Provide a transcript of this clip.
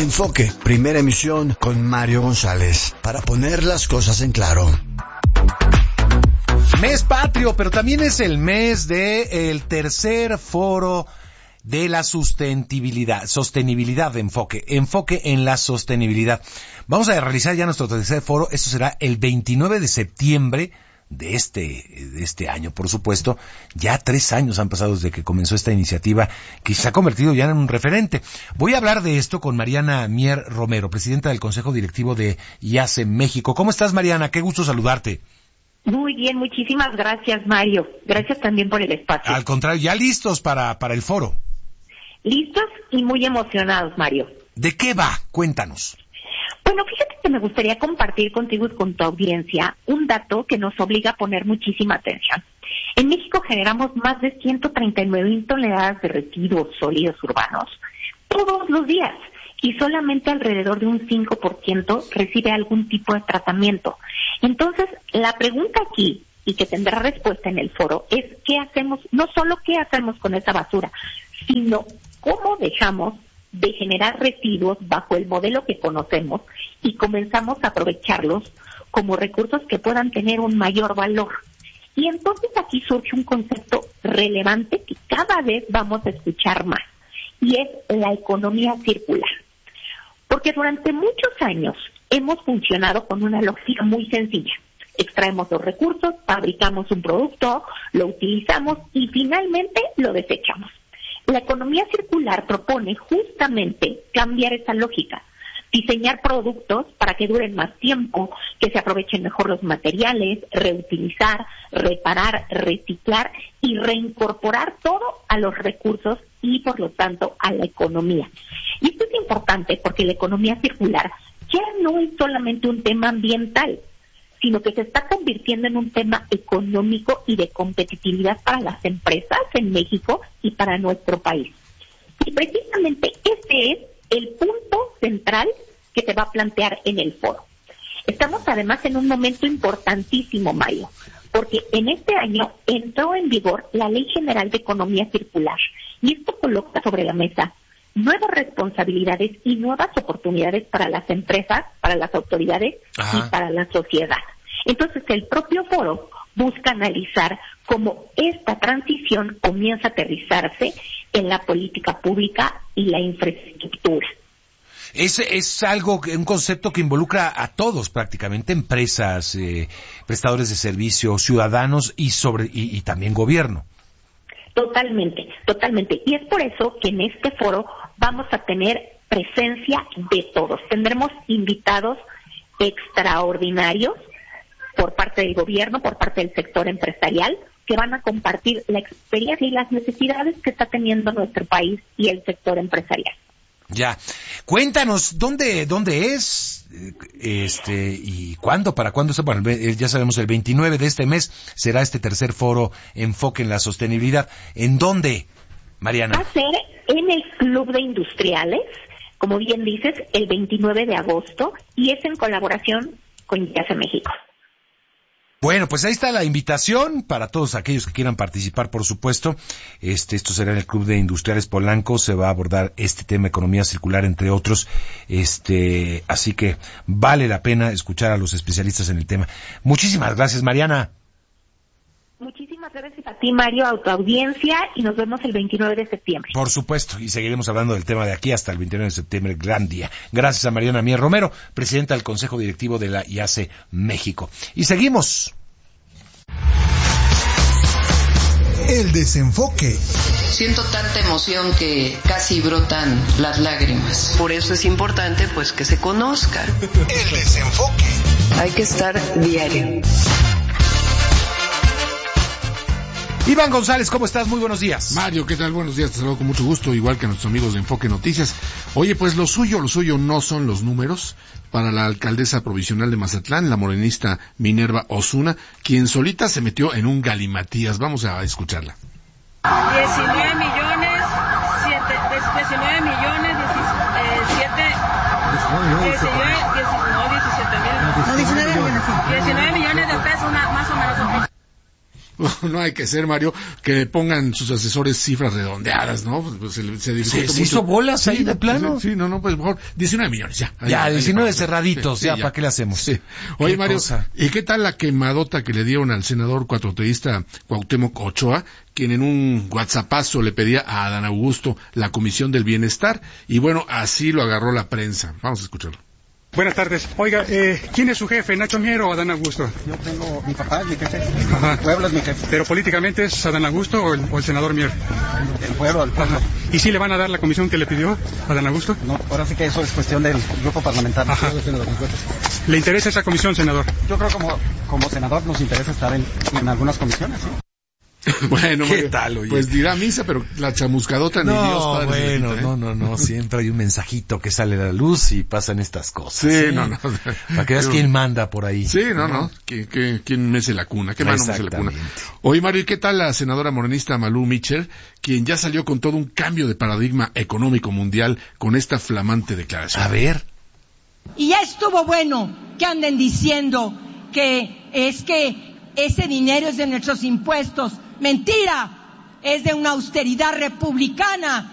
Enfoque, primera emisión con Mario González, para poner las cosas en claro. Mes patrio, pero también es el mes del tercer foro de la sostenibilidad de enfoque en la sostenibilidad. Vamos a realizar ya nuestro tercer foro. Esto será el 29 de septiembre de este año, por supuesto. Ya 3 años han pasado desde que comenzó esta iniciativa, que se ha convertido ya en un referente. Voy a hablar de esto con Mariana Mier Romero, presidenta del Consejo Directivo de IACE México. ¿Cómo estás, Mariana? Qué gusto saludarte. Muy bien, muchísimas gracias, Mario. Gracias también por el espacio. Al contrario, ya listos para el foro. Listos y muy emocionados, Mario. ¿De qué va? Cuéntanos. Bueno, fíjate que me gustaría compartir contigo y con tu audiencia un dato que nos obliga a poner muchísima atención. En México generamos más de 139,000 toneladas de residuos sólidos urbanos todos los días y solamente alrededor de un 5% recibe algún tipo de tratamiento. Entonces, la pregunta aquí, y que tendrá respuesta en el foro, es qué hacemos, no solo qué hacemos con esa basura, sino cómo dejamos de generar residuos bajo el modelo que conocemos y comenzamos a aprovecharlos como recursos que puedan tener un mayor valor. Y entonces aquí surge un concepto relevante que cada vez vamos a escuchar más, y es la economía circular. Porque durante muchos años hemos funcionado con una lógica muy sencilla. Extraemos los recursos, fabricamos un producto, lo utilizamos y finalmente lo desechamos. La economía circular propone justamente cambiar esa lógica, diseñar productos para que duren más tiempo, que se aprovechen mejor los materiales, reutilizar, reparar, reciclar y reincorporar todo a los recursos y, por lo tanto, a la economía. Y esto es importante porque la economía circular ya no es solamente un tema ambiental, sino que se está convirtiendo en un tema económico y de competitividad para las empresas en México y para nuestro país. Y precisamente este es el punto central que se va a plantear en el foro. Estamos además en un momento importantísimo, Mario, porque en este año entró en vigor la Ley General de Economía Circular, y esto coloca sobre la mesa nuevas responsabilidades y nuevas oportunidades para las empresas, para las autoridades y para la sociedad. Entonces, el propio foro busca analizar cómo esta transición comienza a aterrizarse en la política pública y la infraestructura. Es algo, un concepto que involucra a todos prácticamente, empresas, prestadores de servicios, ciudadanos y también gobierno. Totalmente. Y es por eso que en este foro vamos a tener presencia de todos. Tendremos invitados extraordinarios por parte del gobierno, por parte del sector empresarial, que van a compartir la experiencia y las necesidades que está teniendo nuestro país y el sector empresarial. Ya. Cuéntanos, ¿dónde es? ¿Y cuándo? ¿Para cuándo? Bueno, ya sabemos, el 29 de este mes será este tercer foro Enfoque en la Sostenibilidad. ¿En dónde, Mariana? Va a ser en el Club de Industriales, como bien dices, el 29 de agosto, y es en colaboración con IACE México. Bueno, pues ahí está la invitación para todos aquellos que quieran participar, por supuesto. Esto será en el Club de Industriales Polanco, se va a abordar este tema, economía circular, entre otros. Así que vale la pena escuchar a los especialistas en el tema. Muchísimas gracias, Mariana. Muchísimas gracias a ti, Mario, a tu audiencia, y nos vemos el 29 de septiembre. Por supuesto, y seguiremos hablando del tema de aquí hasta el 29 de septiembre, gran día. Gracias a Mariana Mier Romero, presidenta del Consejo Directivo de la IACE México. Y seguimos. El desenfoque. Siento tanta emoción que casi brotan las lágrimas. Por eso es importante, pues, que se conozca. El desenfoque. Hay que estar diario. Iván González, ¿cómo estás? Muy buenos días. Mario, ¿qué tal? Buenos días, te saludo con mucho gusto, igual que a nuestros amigos de Enfoque Noticias. Oye, pues lo suyo no son los números. Para la alcaldesa provisional de Mazatlán, la morenista Minerva Osuna, quien solita se metió en un galimatías. Vamos a escucharla. 19 millones, 17 millones de pesos, más o menos. No hay que ser, Mario, que pongan sus asesores cifras redondeadas, ¿no? Pues se discute se hizo bolas ahí de plano. Sí, no, pues mejor 19 millones, ya. Ya, 19 cerraditos, ya, ¿para qué le hacemos? Sí. Oye, Mario, cosa? ¿y qué tal la quemadota que le dieron al senador cuatroteísta Cuauhtémoc Ochoa, quien en un whatsappazo le pedía a Adán Augusto la Comisión del Bienestar? Y bueno, así lo agarró la prensa. Vamos a escucharlo. Buenas tardes. Oiga, ¿quién es su jefe, Nacho Mier o Adán Augusto? Yo tengo, mi papá es mi jefe. Ajá. El pueblo es mi jefe. ¿Pero políticamente es Adán Augusto o el senador Mier? El pueblo. ¿Y si le van a dar la comisión que le pidió Adán Augusto? No, ahora sí que eso es cuestión del grupo parlamentario. Ajá. ¿Le interesa esa comisión, senador? Yo creo como senador nos interesa estar en algunas comisiones, ¿sí? Bueno, ¿qué tal, oye? Pues dirá misa, pero la chamuscadota ni Dios padre. Bueno, no, siempre hay un mensajito que sale a la luz y pasan estas cosas. Sí, no. Para que veas quién manda por ahí. Sí, no. ¿Quién mece la cuna? ¿Qué mano mece la cuna? Oye, Mario, ¿y qué tal la senadora morenista Malú Mitchell, quien ya salió con todo un cambio de paradigma económico mundial con esta flamante declaración? A ver. Y ya estuvo bueno que anden diciendo que ese dinero es de nuestros impuestos. Mentira, es de una austeridad republicana